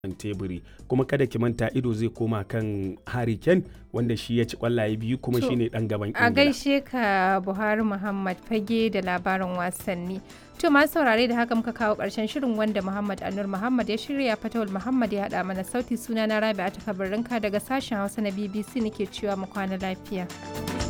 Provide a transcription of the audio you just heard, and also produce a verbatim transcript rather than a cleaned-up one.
kan teburi, kuma kada ki manta ido zai koma kan Harry Kane wanda shi ya ci kwallaye biyu kuma To, shine dan gaban A Ingila. gaishe ka Buhari Muhammad fage da labarin wasanni. To masu saurare da haka muka kawo ƙarshen shirin wanda Muhammad Anur Muhammad ya shirya, Fatawul Muhammad ya haɗa mana sauti, suna na Rabi'a ta Kabarinka daga sashen Hausa na B B C nake cewa mu kwana lafiya.